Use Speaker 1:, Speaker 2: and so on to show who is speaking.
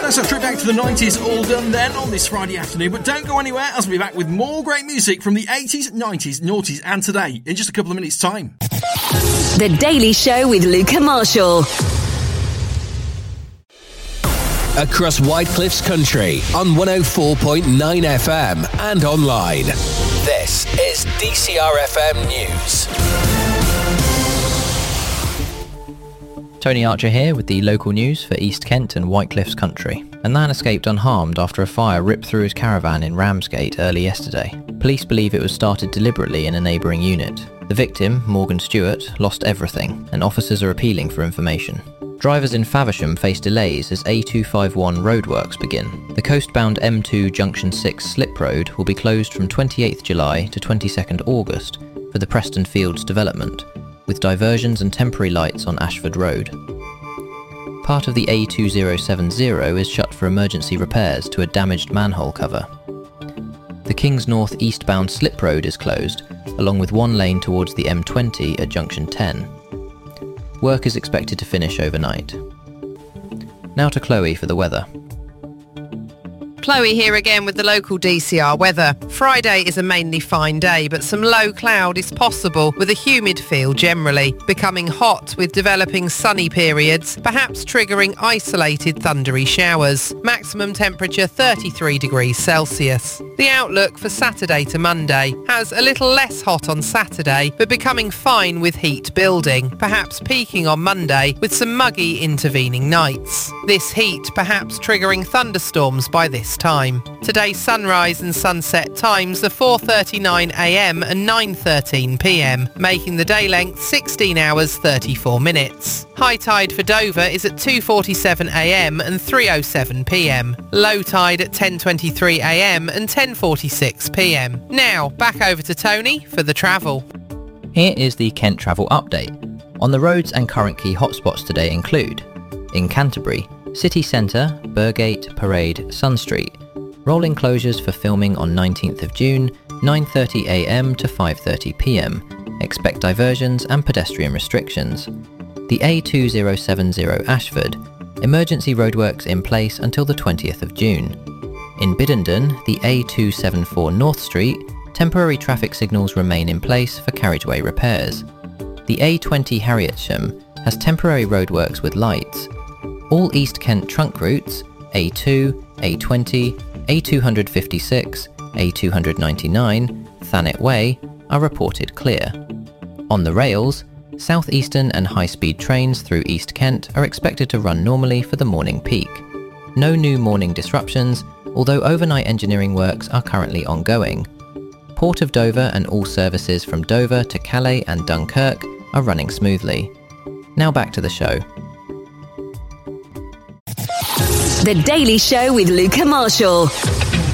Speaker 1: That's a trip back to the 90s, all done then on this Friday afternoon. But don't go anywhere, as we'll be back with more great music from the 80s, 90s, noughties and today in just a couple of minutes' time.
Speaker 2: The Daily Show with Luca Marshall.
Speaker 3: Across Whitecliffs country on 104.9 FM and online. This is DCR FM News.
Speaker 4: Tony Archer here with the local news for East Kent and Whitecliffs country. A man escaped unharmed after a fire ripped through his caravan in Ramsgate early yesterday. Police believe it was started deliberately in a neighbouring unit. The victim, Morgan Stewart, lost everything, and officers are appealing for information. Drivers in Faversham face delays as A251 roadworks begin. The coastbound M2 Junction 6 slip road will be closed from 28th July to 22nd August for the Preston Fields development, with diversions and temporary lights on Ashford Road. Part of the A2070 is shut for emergency repairs to a damaged manhole cover. The Kings North eastbound slip road is closed, along with one lane towards the M20 at Junction 10. Work is expected to finish overnight. Now to Chloe for the weather.
Speaker 5: Chloe here again with the local DCR weather. Friday is a mainly fine day, but some low cloud is possible with a humid feel generally, becoming hot with developing sunny periods, perhaps triggering isolated thundery showers. Maximum temperature 33 degrees Celsius. The outlook for Saturday to Monday has a little less hot on Saturday, but becoming fine with heat building, perhaps peaking on Monday with some muggy intervening nights. This heat perhaps triggering thunderstorms by this time. Today's sunrise and sunset times are 4:39am and 9:13pm, making the day length 16 hours 34 minutes. High tide for Dover is at 2:47am and 3:07pm. Low tide at 10:23am and 10:46pm. Now, back over to Tony for the travel.
Speaker 4: Here is the Kent travel update. On the roads and current key hotspots today include: in Canterbury, City Centre, Burgate, Parade, Sun Street. Rolling closures for filming on 19th of June, 9:30am to 5:30pm. Expect diversions and pedestrian restrictions. The A2070 Ashford. Emergency roadworks in place until the 20th of June. In Biddenden, the A274 North Street. Temporary traffic signals remain in place for carriageway repairs. The A20 Harrietsham has temporary roadworks with lights. All East Kent trunk routes, A2, A20, A256, A299, Thanet Way, are reported clear. On the rails, South Eastern and high-speed trains through East Kent are expected to run normally for the morning peak. No new morning disruptions, although overnight engineering works are currently ongoing. Port of Dover and all services from Dover to Calais and Dunkirk are running smoothly. Now back to the show.
Speaker 2: The Daily Show with Luca Marshall.